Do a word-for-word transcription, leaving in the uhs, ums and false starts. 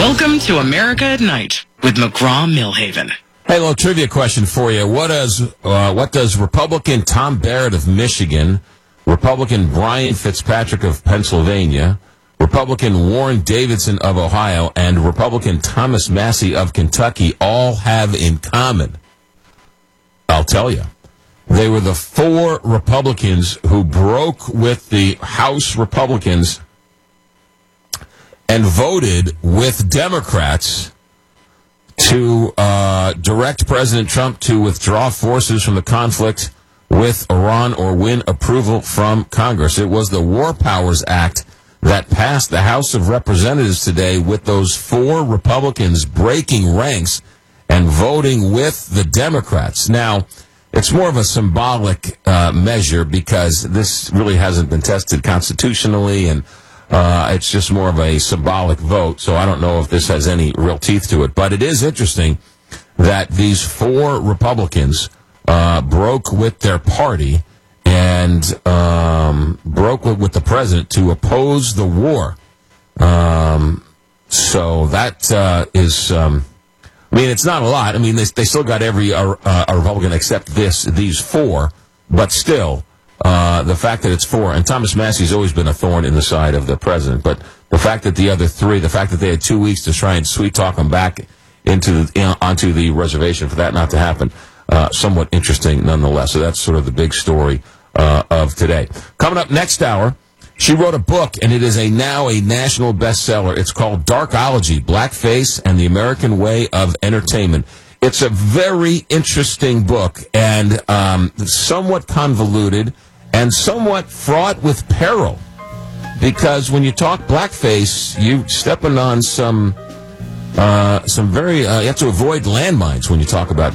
Welcome to America at Night with McGraw-Millhaven. Hey, little trivia question for you. What does uh, what does Republican Tom Barrett of Michigan, Republican Brian Fitzpatrick of Pennsylvania, Republican Warren Davidson of Ohio, and Republican Thomas Massie of Kentucky all have in common? I'll tell you. They were the four Republicans who broke with the House Republicans and voted with Democrats to uh, direct President Trump to withdraw forces from the conflict with Iran or win approval from Congress. It was the War Powers Act that passed the House of Representatives today, with those four Republicans breaking ranks and voting with the Democrats. Now, it's more of a symbolic uh, measure because this really hasn't been tested constitutionally, and Uh, it's just more of a symbolic vote, so I don't know if this has any real teeth to it. But it is interesting that these four Republicans uh, broke with their party and um, broke with, with the president to oppose the war. Um, so that uh, is, um, I mean, it's not a lot. I mean, they, they still got every uh, uh, Republican except this, these four, but still. Uh, the fact that it's four, and Thomas Massie's always been a thorn in the side of the president, but the fact that the other three, the fact that they had two weeks to try and sweet talk him back into the, in, onto the reservation for that not to happen, uh, somewhat interesting nonetheless. So that's sort of the big story uh, of today. Coming up next hour, she wrote a book, and it is a now a national bestseller. It's called Darkology, Blackface and the American Way of Entertainment. It's a very interesting book and um, somewhat convoluted and somewhat fraught with peril, because when you talk blackface, you stepping on some uh, some very uh, you have to avoid landmines when you talk about